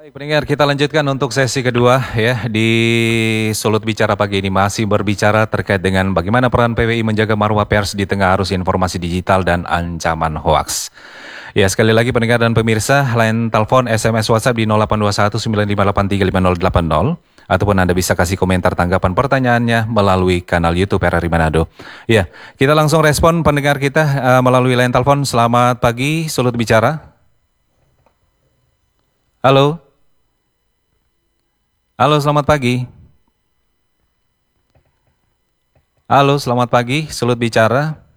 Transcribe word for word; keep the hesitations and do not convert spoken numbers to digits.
Baik, pendengar, kita lanjutkan untuk sesi kedua ya di Sulut Bicara pagi ini masih berbicara terkait dengan bagaimana peran P W I menjaga marwah pers di tengah arus informasi digital dan ancaman hoaks. Ya, sekali lagi pendengar dan pemirsa, line telepon, S M S, WhatsApp di nol delapan dua satu sembilan lima delapan tiga lima nol delapan nol ataupun Anda bisa kasih komentar tanggapan pertanyaannya melalui kanal YouTube R R I Manado. Ya, kita langsung respon pendengar kita uh, melalui line telepon. Selamat pagi, Sulut Bicara. Halo. Halo, selamat pagi. Halo, selamat pagi, Sulut Bicara.